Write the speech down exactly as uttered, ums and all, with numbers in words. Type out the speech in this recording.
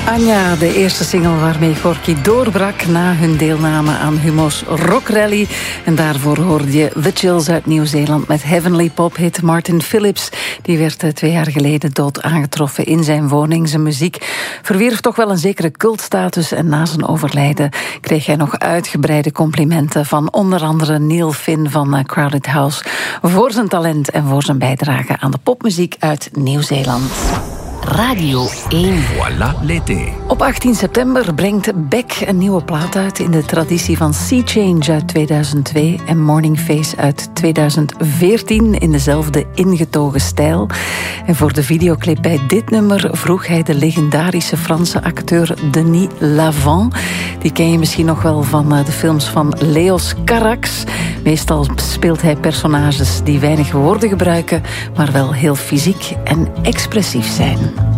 Anja, de eerste single waarmee Gorky doorbrak na hun deelname aan Humo's Rock Rally. En daarvoor hoorde je The Chills uit Nieuw-Zeeland met Heavenly Pop-hit Martin Phillips. Die werd twee jaar geleden dood aangetroffen in zijn woning. Zijn muziek verwierf toch wel een zekere cultstatus en na zijn overlijden kreeg hij nog uitgebreide complimenten van onder andere Neil Finn van Crowded House voor zijn talent en voor zijn bijdrage aan de popmuziek uit Nieuw-Zeeland. Radio één. Voilà l'été. Op achttien september brengt Beck een nieuwe plaat uit in de traditie van Sea Change uit tweeduizend twee en Morning Face uit tweeduizend veertien in dezelfde ingetogen stijl. En voor de videoclip bij dit nummer vroeg hij de legendarische Franse acteur Denis Lavant. Die ken je misschien nog wel van de films van Leos Carax. Meestal speelt hij personages die weinig woorden gebruiken, maar wel heel fysiek en expressief zijn.